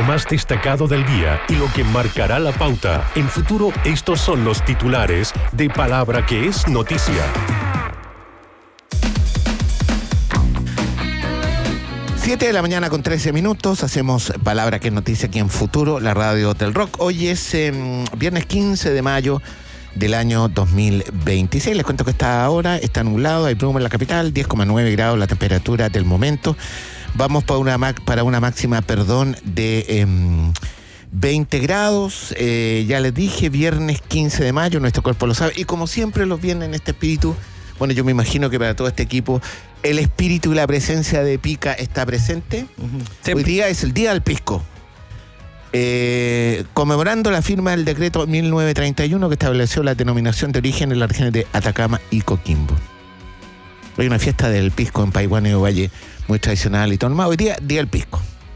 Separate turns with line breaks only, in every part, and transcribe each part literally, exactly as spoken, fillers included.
Lo más destacado del día y lo que marcará la pauta. En Futuro, estos son los titulares de Palabra que es noticia.
siete de la mañana con trece minutos, hacemos Palabra que es noticia aquí en Futuro, la radio del rock. Hoy es eh, viernes quince de mayo del año dos mil veintiséis. Les cuento que está ahora, está nublado, hay bruma en la capital, diez coma nueve grados la temperatura del momento. Vamos para una, para una máxima, perdón, de eh, veinte grados. Eh, ya les dije, viernes quince de mayo, nuestro cuerpo lo sabe. Y como siempre los viernes en este espíritu, bueno, yo me imagino que para todo este equipo el espíritu y la presencia de Pica está presente. Uh-huh. Hoy día es el Día del Pisco. Eh, conmemorando la firma del decreto mil novecientos treinta y uno que estableció la denominación de origen en las regiones de Atacama y Coquimbo. Hay una fiesta del pisco en Paihuano y Ovalle muy tradicional y todo más. Hoy día, Día del Pisco.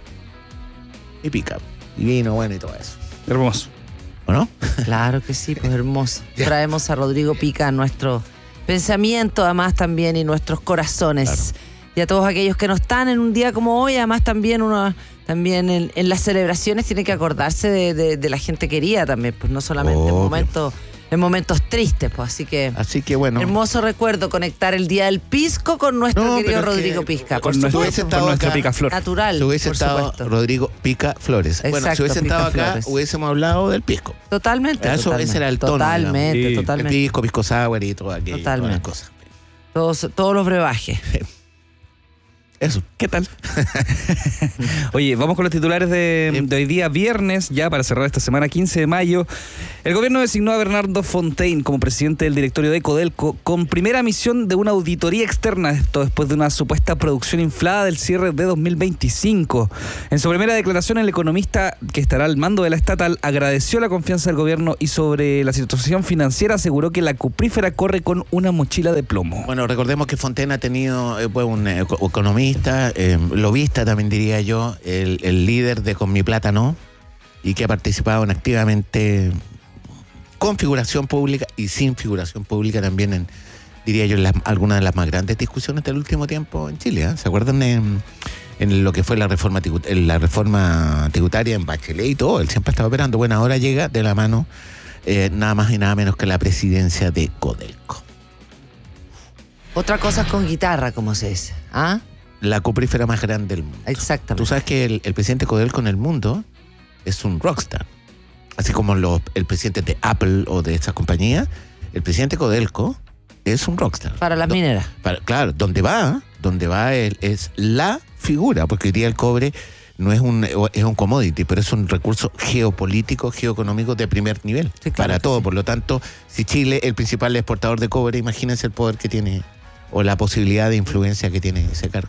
Y pica, y vino, bueno, y todo eso.
Hermoso.
¿O no?
Claro que sí, pues hermoso. Traemos a Rodrigo Pica a nuestro pensamiento, además también, y nuestros corazones. Claro. Y a todos aquellos que no están en un día como hoy, además también uno también en, en las celebraciones tiene que acordarse de, de, de la gente querida también, pues no solamente oh, en momentos en momentos tristes, pues así que
así que bueno,
hermoso recuerdo conectar el Día del Pisco con nuestro no, querido Rodrigo que, Pisca,
con, nuestro, con nuestro Picaflor.
Natural,
si hubiese
por
estado
supuesto.
Rodrigo Pica Flores. Exacto, bueno, si hubiese estado acá, Flores. Hubiésemos hablado del pisco.
Totalmente.
Eso
totalmente,
ese era el tono.
Totalmente,
sí.
totalmente.
El pisco, pisco sour y todo aquello.
Totalmente. Todas las cosas. Todos, todos los brebajes.
Eso, ¿qué tal?
Oye, vamos con los titulares de, de hoy día, viernes, ya para cerrar esta semana, quince de mayo. El gobierno designó a Bernardo Fontaine como presidente del directorio de Codelco con primera misión de una auditoría externa, esto después de una supuesta producción inflada del cierre de dos mil veinticinco. En su primera declaración, el economista que estará al mando de la estatal agradeció la confianza del gobierno y sobre la situación financiera aseguró que la cuprífera corre con una mochila de plomo.
Bueno, recordemos que Fontaine ha tenido eh, pues, un eh, economista Eh, lobista también diría yo, el, el líder de Con Mi Plata No, y que ha participado en activamente con figuración pública y sin figuración pública también en, diría yo, en las, algunas de las más grandes discusiones del último tiempo en Chile, ¿eh? ¿Se acuerdan en, en lo que fue la reforma, la reforma tributaria en Bachelet y todo? Él siempre estaba operando. Bueno, ahora llega de la mano eh, nada más y nada menos que la presidencia de Codelco.
Otra cosa es con guitarra, como se dice, ¿ah?
La cuprífera más grande del mundo.
Exactamente.
Tú sabes que el, el presidente Codelco en el mundo es un rockstar. Así como los, el presidente de Apple o de estas compañías, el presidente Codelco es un rockstar.
Para las Do, mineras.
Para, claro, donde va, donde va él es la figura, porque hoy día el cobre no es un, es un commodity, pero es un recurso geopolítico, geoeconómico de primer nivel. Sí, claro, para todo. Sí. Por lo tanto, si Chile es el principal exportador de cobre, imagínense el poder que tiene o la posibilidad de influencia que tiene ese cargo.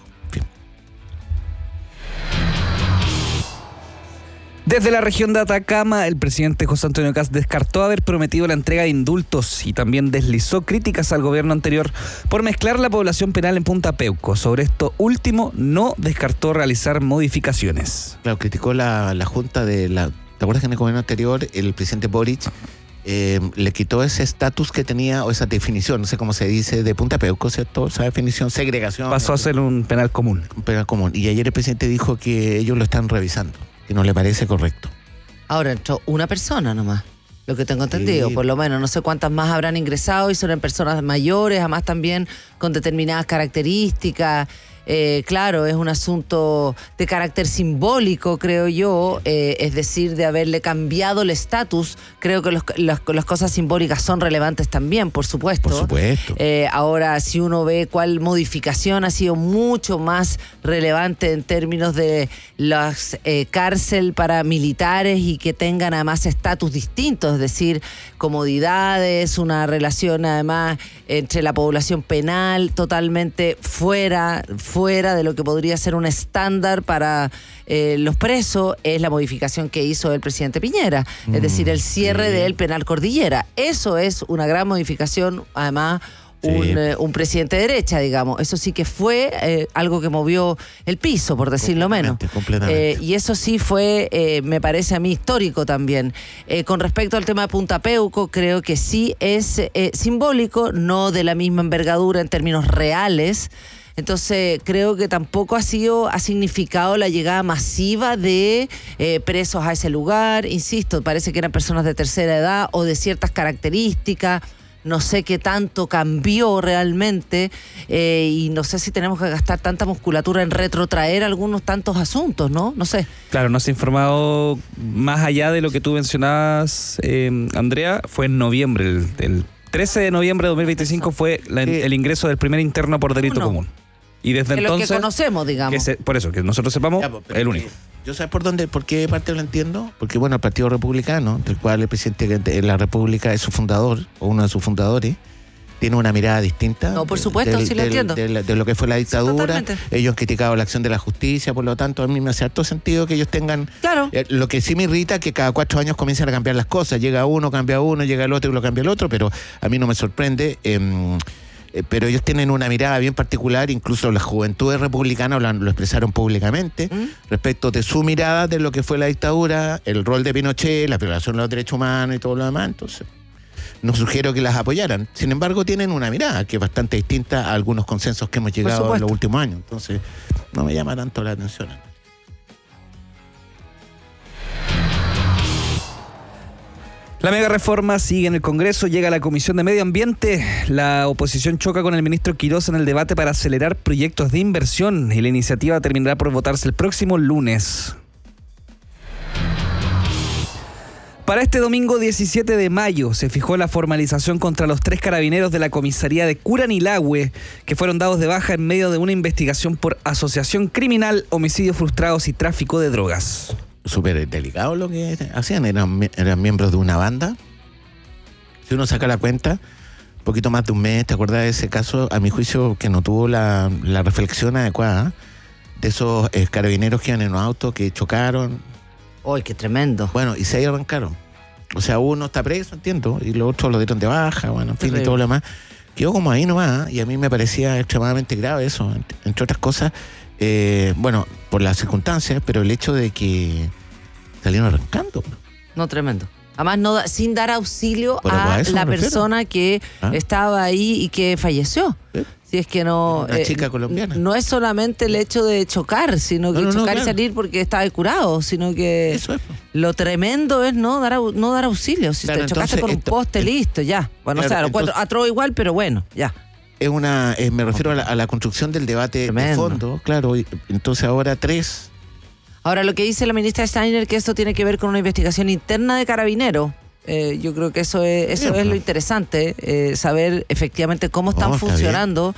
Desde la región de Atacama, el presidente José Antonio Kast descartó haber prometido la entrega de indultos y también deslizó críticas al gobierno anterior por mezclar la población penal en Punta Peuco. Sobre esto último, no descartó realizar modificaciones.
Claro, criticó la, la junta de la... ¿Te acuerdas que en el gobierno anterior el presidente Boric eh, le quitó ese estatus que tenía, o esa definición, no sé cómo se dice, de Punta Peuco, ¿cierto? Esa definición, segregación.
Pasó a ser un penal común.
Un penal común. Y ayer el presidente dijo que ellos lo están revisando, que no le parece correcto.
Ahora entró una persona nomás, lo que tengo entendido, sí. Por lo menos. No sé cuántas más habrán ingresado y son personas mayores, además también con determinadas características. Eh, claro, es un asunto de carácter simbólico, creo yo, eh, es decir, de haberle cambiado el estatus. Creo que los, los, las cosas simbólicas son relevantes también, por supuesto.
Por supuesto.
Eh, ahora, si uno ve cuál modificación ha sido mucho más relevante en términos de las eh, cárcel para militares y que tengan además estatus distintos, es decir, comodidades, una relación además entre la población penal totalmente fuera, fuera de lo que podría ser un estándar para eh, los presos, es la modificación que hizo el presidente Piñera, mm, es decir, el cierre sí. del penal Cordillera. Eso es una gran modificación, además sí. un, eh, un presidente de derecha, digamos. Eso sí que fue eh, algo que movió el piso, por decirlo menos.
Completamente.
Eh, y eso sí fue, eh, me parece a mí, histórico también. Eh, con respecto al tema de Punta Peuco, creo que sí es eh, simbólico, no de la misma envergadura en términos reales. Entonces creo que tampoco ha sido, ha significado la llegada masiva de eh, presos a ese lugar. Insisto, parece que eran personas de tercera edad o de ciertas características. No sé qué tanto cambió realmente eh, y no sé si tenemos que gastar tanta musculatura en retrotraer algunos tantos asuntos, ¿no? No sé.
Claro, no se ha informado más allá de lo que tú mencionabas, eh, Andrea. Fue en noviembre, el, el trece de noviembre de dos mil veinticinco fue la, sí. el ingreso del primer interno por delito Uno. común. Y desde
que
entonces...
lo que conocemos, digamos.
Que se, por eso, que nosotros sepamos, ya, pues, el único.
Yo sé por dónde, por qué parte lo entiendo, porque bueno, el Partido Republicano, del cual el presidente de la República es su fundador, o uno de sus fundadores, tiene una mirada distinta.
No, por supuesto,
de,
sí lo
de,
entiendo.
De, de, de lo que fue la dictadura.
Sí,
ellos han criticado la acción de la justicia, por lo tanto, a mí me hace harto sentido que ellos tengan...
Claro.
Eh, lo que sí me irrita es que cada cuatro años comienzan a cambiar las cosas. Llega uno, cambia uno, llega el otro y lo cambia el otro, pero a mí no me sorprende. Eh, pero ellos tienen una mirada bien particular, incluso las juventudes republicanas lo, lo expresaron públicamente, ¿Mm? respecto de su mirada de lo que fue la dictadura, el rol de Pinochet, la violación de los derechos humanos y todo lo demás. Entonces, no sugiero que las apoyaran. Sin embargo, tienen una mirada que es bastante distinta a algunos consensos que hemos llegado en los últimos años. Entonces, no me llama tanto la atención.
La mega reforma sigue en el Congreso, llega a la Comisión de Medio Ambiente. La oposición choca con el ministro Quirós en el debate para acelerar proyectos de inversión y la iniciativa terminará por votarse el próximo lunes. Para este domingo diecisiete de mayo se fijó la formalización contra los tres carabineros de la comisaría de Curanilahue que fueron dados de baja en medio de una investigación por asociación criminal, homicidios frustrados y tráfico de drogas.
Súper delicado lo que hacían, eran, eran miembros de una banda. Si uno saca la cuenta, un poquito más de un mes, ¿te acuerdas de ese caso? A mi juicio, que no tuvo la, la reflexión adecuada de esos eh, carabineros que iban en un auto, que chocaron.
¡Uy, qué tremendo!
Bueno, y seis arrancaron. O sea, uno está preso, entiendo, y los otros lo dieron de baja, bueno, en fin, Terrible. y todo lo demás. Quedó como ahí nomás, y a mí me parecía extremadamente grave eso, entre otras cosas. Eh, bueno, por las circunstancias, pero el hecho de que salieron arrancando.
No, tremendo. Además, no da, sin dar auxilio
bueno,
a,
a
la persona que ¿Ah? estaba ahí y que falleció.
¿Sí?
Si es que no...
Una
eh,
chica colombiana.
No es solamente el hecho de chocar, sino que no, no, chocar no, claro. y salir porque estaba curado, sino que
Eso es.
lo tremendo es no dar no dar auxilio. Si
claro,
te chocaste con un esto, poste, esto, listo, ya. Bueno, claro, o sea, los cuatro, atro igual, pero bueno, ya.
Es una, eh, me refiero a la, a la construcción del debate Tremendo. de fondo, claro. Y, entonces ahora tres.
Ahora, lo que dice la ministra Steiner, que esto tiene que ver con una investigación interna de Carabineros. Eh, yo creo que eso es, eso Bien, es lo interesante, eh, saber efectivamente cómo están oh, funcionando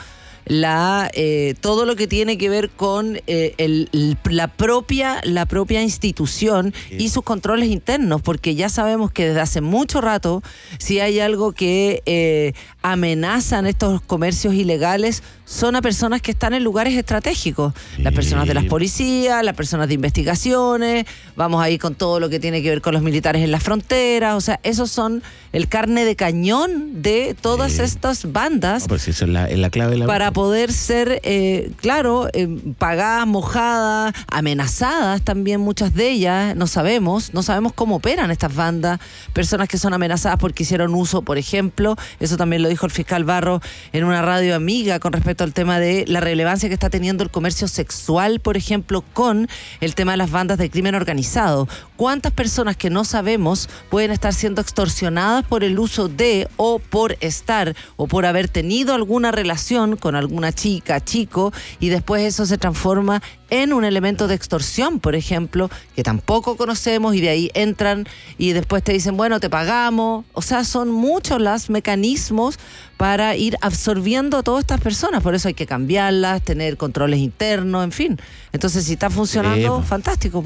la eh, todo lo que tiene que ver con eh, el, el, la propia la propia institución Bien. y sus controles internos, porque ya sabemos que desde hace mucho rato, si hay algo que eh, amenazan estos comercios ilegales, son a personas que están en lugares estratégicos, sí. las personas de las policías, las personas de investigaciones, vamos ahí con todo lo que tiene que ver con los militares en las fronteras, o sea, esos son el carne de cañón de todas sí. estas bandas.
No, pues eso es la, es la clave de la
para poder ser, eh, claro, eh, pagadas, mojadas, amenazadas también muchas de ellas, no sabemos, no sabemos cómo operan estas bandas, personas que son amenazadas porque hicieron uso, por ejemplo, eso también lo dijo el fiscal Barro en una radio amiga con respecto al tema de la relevancia que está teniendo el comercio sexual, por ejemplo, con el tema de las bandas de crimen organizado. ¿Cuántas personas que no sabemos pueden estar siendo extorsionadas por el uso de, o por estar, o por haber tenido alguna relación con alguna chica, chico, y después eso se transforma en un elemento de extorsión, por ejemplo, que tampoco conocemos, y de ahí entran y después te dicen, bueno, te pagamos? O sea, son muchos los mecanismos para ir absorbiendo a todas estas personas, por eso hay que cambiarlas, tener controles internos, en fin. Entonces, si está funcionando, eh, fantástico.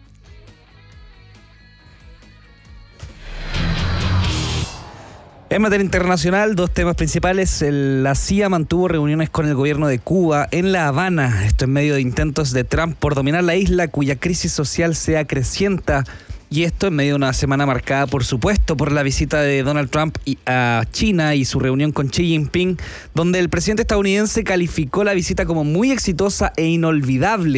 En materia internacional, dos temas principales. El, la C I A mantuvo reuniones con el gobierno de Cuba en La Habana. Esto en medio de intentos de Trump por dominar la isla, cuya crisis social se acrecienta. Y esto en medio de una semana marcada, por supuesto, por la visita de Donald Trump a China y su reunión con Xi Jinping, donde el presidente estadounidense calificó la visita como muy exitosa e inolvidable.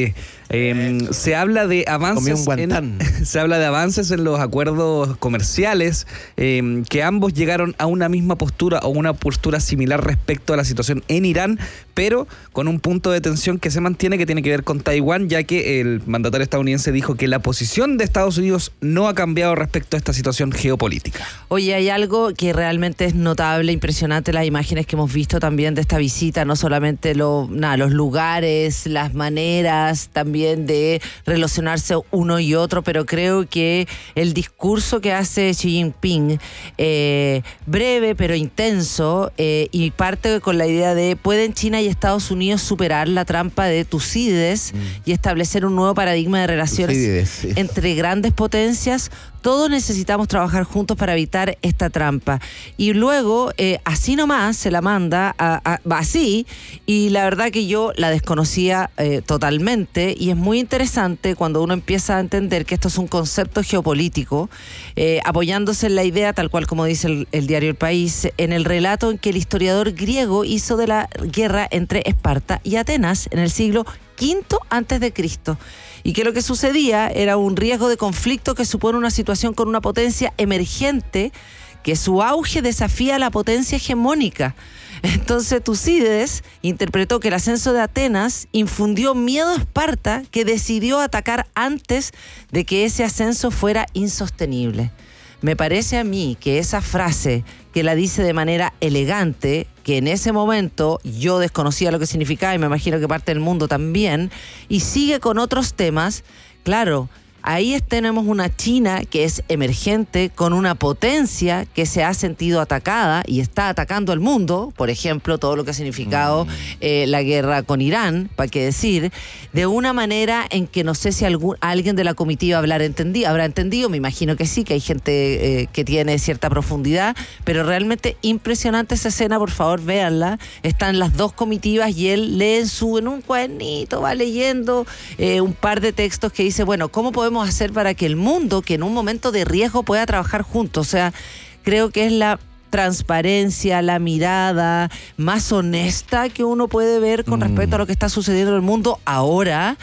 Eh, se habla de avances
en,
se habla de avances en los acuerdos comerciales, eh, que ambos llegaron a una misma postura o una postura similar respecto a la situación en Irán, pero con un punto de tensión que se mantiene, que tiene que ver con Taiwán, ya que el mandatario estadounidense dijo que la posición de Estados Unidos no ha cambiado respecto a esta situación geopolítica.
Oye, hay algo que realmente es notable, impresionante, las imágenes que hemos visto también de esta visita, no solamente lo, nada, los lugares, las maneras también de relacionarse uno y otro, pero creo que el discurso que hace Xi Jinping, eh, breve pero intenso, eh, y parte con la idea de ¿pueden China y Estados Unidos superar la trampa de Tucídides mm. y establecer un nuevo paradigma de relaciones Tucídides, sí. entre grandes potencias? Todos necesitamos trabajar juntos para evitar esta trampa. Y luego, eh, así nomás, se la manda a, a, así, y la verdad que yo la desconocía eh, totalmente, y es muy interesante cuando uno empieza a entender que esto es un concepto geopolítico, eh, apoyándose en la idea, tal cual como dice el, el diario El País, en el relato en que el historiador griego hizo de la guerra entre Esparta y Atenas en el siglo quinto antes de Cristo. Y que lo que sucedía era un riesgo de conflicto que supone una situación con una potencia emergente, que su auge desafía a la potencia hegemónica. Entonces Tucídides interpretó que el ascenso de Atenas infundió miedo a Esparta, que decidió atacar antes de que ese ascenso fuera insostenible. Me parece a mí que esa frase, que la dice de manera elegante, que en ese momento yo desconocía lo que significaba y me imagino que parte del mundo también, y sigue con otros temas, claro, ahí tenemos una China que es emergente, con una potencia que se ha sentido atacada y está atacando al mundo, por ejemplo, todo lo que ha significado mm. eh, la guerra con Irán, para qué decir, de una manera en que no sé si algún, alguien de la comitiva habrá entendido, habrá entendido, me imagino que sí, que hay gente eh, que tiene cierta profundidad, pero realmente impresionante esa escena, por favor, véanla. Están las dos comitivas y él lee en, su, en un cuadernito, va leyendo eh, un par de textos que dice, bueno, ¿cómo podemos hacer para que el mundo, que en un momento de riesgo pueda trabajar juntos? O sea, creo que es la transparencia, la mirada más honesta que uno puede ver con mm. respecto a lo que está sucediendo en el mundo ahora,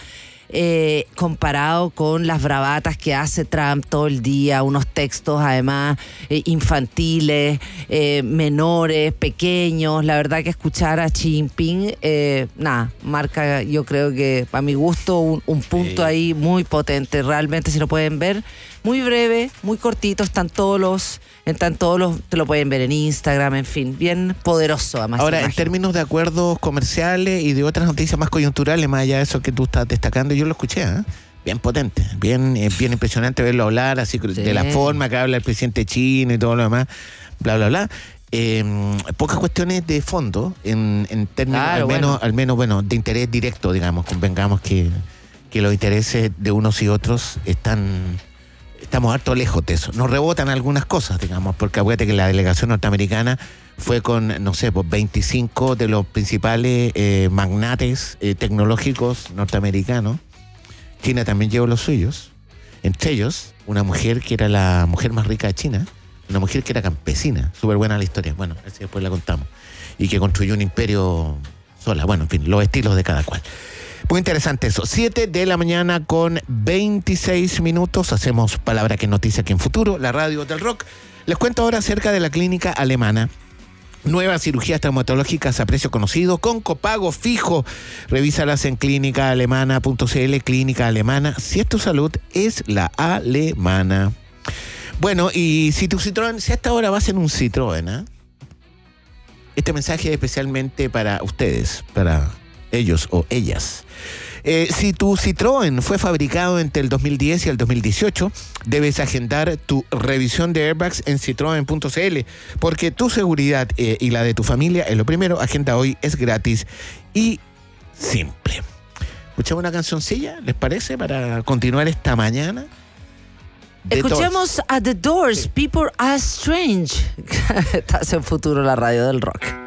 eh, comparado con las bravatas que hace Trump todo el día, unos textos además eh, infantiles, eh, menores, pequeños. La verdad que escuchar a Xi Jinping, eh, nada, marca, yo creo que a mi gusto un, un punto sí. ahí muy potente. Realmente, si lo pueden ver, muy breve, muy cortito, están todos los, están todos los, te lo pueden ver en Instagram, en fin, bien poderoso. Además,
ahora, en términos de acuerdos comerciales y de otras noticias más coyunturales, más allá de eso que tú estás destacando, yo lo escuché, ¿eh? Bien potente, bien, eh, bien impresionante verlo hablar, así sí. de la forma que habla el presidente chino y todo lo demás, bla, bla, bla. Eh, pocas cuestiones de fondo, en, en términos, claro, al menos, bueno. al menos, bueno, de interés directo, digamos, convengamos que, que los intereses de unos y otros están... Estamos harto lejos de eso. Nos rebotan algunas cosas, digamos, porque acuérdate que la delegación norteamericana fue con, no sé, pues veinticinco de los principales eh, magnates eh, tecnológicos norteamericanos. China también llevó los suyos. Entre ellos, una mujer que era la mujer más rica de China, una mujer que era campesina. Súper buena la historia. Bueno, así después la contamos. Y que construyó un imperio sola. Bueno, en fin, los estilos de cada cual. Muy interesante eso. siete de la mañana con veintiséis minutos. Hacemos Palabra que Noticia aquí en Futuro, la radio del rock. Les cuento ahora acerca de la clínica alemana. Nuevas cirugías traumatológicas a precio conocido con copago fijo. Revísalas en clínica alemana punto c l, Clínica Alemana. Si es tu salud, es la alemana. Bueno, y si tu Citroën, si hasta ahora vas en un Citroën, ¿eh? Este mensaje es especialmente para ustedes, para ellos o ellas. Eh, si tu Citroën fue fabricado entre el dos mil diez y el dos mil dieciocho, debes agendar tu revisión de airbags en citroen punto c l, porque tu seguridad eh, y la de tu familia es lo primero. Agenda hoy, es gratis y simple. Escuchamos una cancioncilla, ¿les parece? Para continuar esta mañana.
The Escuchemos Doors. A The Doors, sí. People Are Strange. Estás en Futuro, la radio del rock.